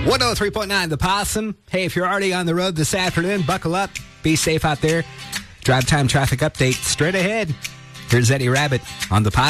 103.9 The Possum. Hey, if you're already on the road this afternoon, buckle up. Be safe out there. Drive time traffic update straight ahead. Here's Eddie Rabbit on The Possum.